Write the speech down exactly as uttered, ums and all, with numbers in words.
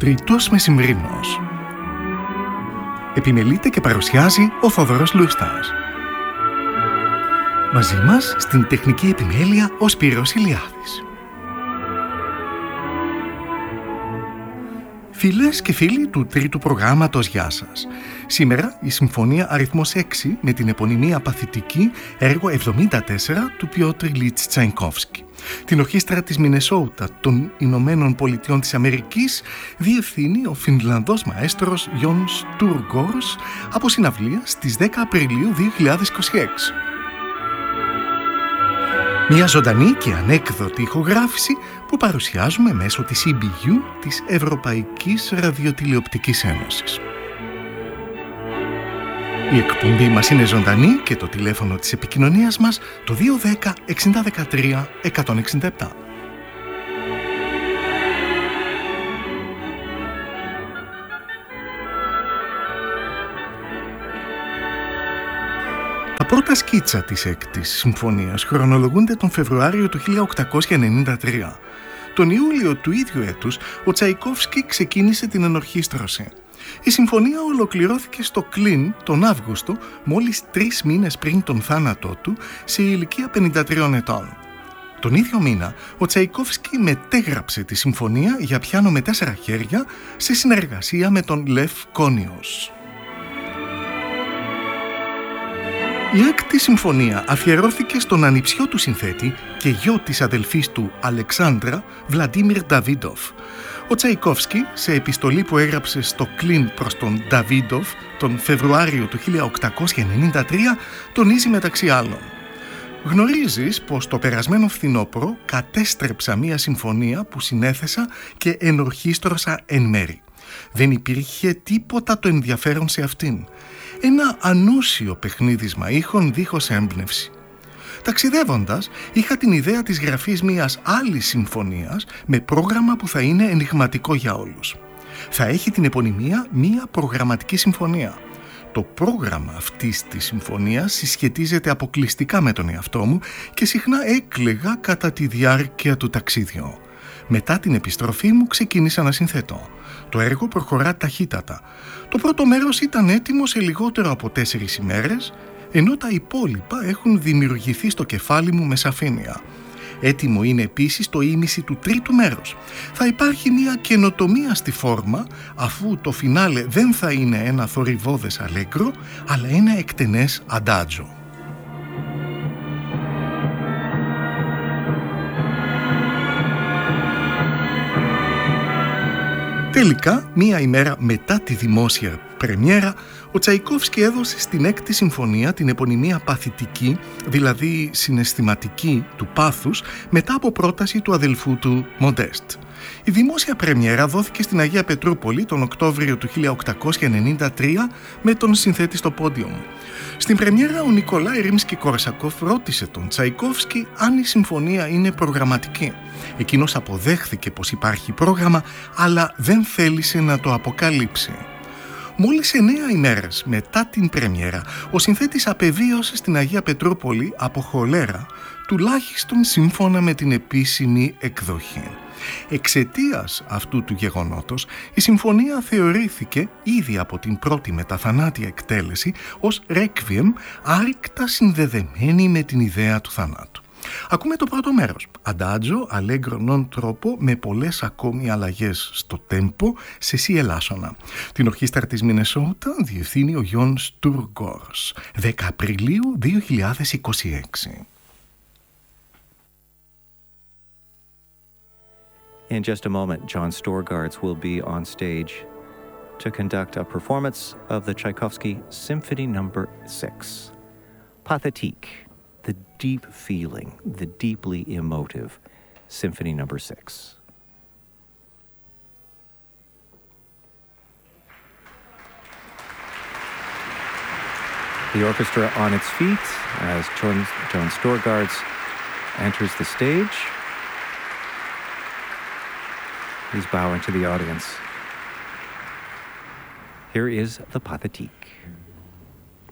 Τρίτος Μεσημβρινός. Επιμελείται και παρουσιάζει ο Θόδωρος Λούστας. Μαζί μας στην τεχνική επιμέλεια ο Σπύρος Ηλιάδης. Φίλες και φίλοι του τρίτου προγράμματος, γεια σας. Σήμερα η συμφωνία αριθμός έξι με την επωνυμία παθητική, έργο εβδομήντα τέσσερα του Πιότρ Ιλίτς Τσαϊκόφσκι. Την ορχήστρα της Μινεσόουτα των Ηνωμένων Πολιτειών της Αμερικής διευθύνει ο Φινλανδός μαέστρος Γιον Στουργκόρς από συναυλία στις δέκα Απριλίου δύο χιλιάδες είκοσι έξι. Μια ζωντανή και ανέκδοτη ηχογράφηση που παρουσιάζουμε μέσω της ι μπι γιου, της Ευρωπαϊκής Ραδιοτηλεοπτικής Ένωσης. Η εκπομπή μας είναι ζωντανή και το τηλέφωνο της επικοινωνίας μας το δύο ένα μηδέν έξι ένα τρία ένα έξι επτά. Τα πρώτα σκίτσα της έκτης συμφωνίας χρονολογούνται τον Φεβρουάριο του χίλια οκτακόσια ενενήντα τρία. Τον Ιούλιο του ίδιου έτους ο Τσαϊκόφσκι ξεκίνησε την ενορχήστρωση. Η συμφωνία ολοκληρώθηκε στο Κλίν τον Αύγουστο, μόλις τρεις μήνες πριν τον θάνατό του, σε ηλικία πενήντα τριών ετών. Τον ίδιο μήνα, ο Τσαϊκόφσκι μετέγραψε τη συμφωνία για πιάνο με τέσσερα χέρια σε συνεργασία με τον Λεφ Κόνιος. Η έκτη συμφωνία αφιερώθηκε στον ανιψιό του συνθέτη και γιο της αδελφής του Αλεξάνδρα, Βλαντίμιρ Νταβίντοφ. Ο Τσαϊκόφσκι, σε επιστολή που έγραψε στο Κλίν προς τον Νταβίντοφ τον Φεβρουάριο του χίλια οκτακόσια ενενήντα τρία, τονίζει μεταξύ άλλων: «Γνωρίζεις πως το περασμένο φθινόπωρο κατέστρεψα μία συμφωνία που συνέθεσα και ενορχήστρωσα εν μέρη. Δεν υπήρχε τίποτα το ενδιαφέρον σε αυτήν. Ένα ανούσιο παιχνίδισμα ήχων δίχως έμπνευση. Ταξιδεύοντας, είχα την ιδέα της γραφής μιας άλλης συμφωνίας με πρόγραμμα που θα είναι ενιγματικό για όλους. Θα έχει την επωνυμία μια προγραμματική συμφωνία. Το πρόγραμμα αυτής της συμφωνίας συσχετίζεται αποκλειστικά με τον εαυτό μου και συχνά έκλαιγα κατά τη διάρκεια του ταξίδιου. Μετά την επιστροφή μου ξεκίνησα να συνθέτω. Το έργο προχωρά ταχύτατα. Το πρώτο μέρος ήταν έτοιμο σε λιγότερο από τέσσερις ημέρες, ενώ τα υπόλοιπα έχουν δημιουργηθεί στο κεφάλι μου με σαφήνεια. Έτοιμο είναι επίσης το ήμιση του τρίτου μέρους. Θα υπάρχει μια καινοτομία στη φόρμα, αφού το φινάλε δεν θα είναι ένα θορυβώδες αλέγκρο, αλλά ένα εκτενές αντάτζο. Τελικά, μία ημέρα μετά τη δημόσια πρεμιέρα, ο Τσαϊκόφσκι έδωσε στην έκτη συμφωνία την επωνυμία παθητική, δηλαδή συναισθηματική του πάθους, μετά από πρόταση του αδελφού του Μοντέστ. Η δημόσια πρεμιέρα δόθηκε στην Αγία Πετρούπολη τον Οκτώβριο του χίλια οκτακόσια ενενήντα τρία με τον συνθέτη στο πόντιο μου. Στην πρεμιέρα ο Νικολάι Ρίμσκι-Κορσακόφ ρώτησε τον Τσαϊκόφσκι αν η συμφωνία είναι προγραμματική. Εκείνος αποδέχθηκε πως υπάρχει πρόγραμμα, αλλά δεν θέλησε να το αποκαλύψει. Μόλις εννέα ημέρες μετά την πρεμιέρα, ο συνθέτης απεβίωσε στην Αγία Πετρούπολη από χολέρα, τουλάχιστον σύμφωνα με την επίσημη εκδοχή. Εξαιτίας αυτού του γεγονότος, η συμφωνία θεωρήθηκε ήδη από την πρώτη μεταθανάτια εκτέλεση ως ρέκβιεμ, άρρηκτα συνδεδεμένη με την ιδέα του θανάτου. Ακούμε το πρώτο μέρος, αντάτζο, αλέγκρο νον τρόπο, με πολλές ακόμη αλλαγές στο τέμπο, σε σι ελάσσονα. Την ορχήστρα της Μινεσόουτα διευθύνει ο Γιον Στουργκόρς, δέκα Απριλίου δύο χιλιάδες είκοσι έξι. In just a moment, John Storgarts will be on stage to conduct a performance of the Tchaikovsky Symphony number six, Pathétique, the deep feeling, the deeply emotive Symphony number six. The orchestra on its feet as John, John Storgarts enters the stage. He's bowing to the audience. Here is the Pathétique.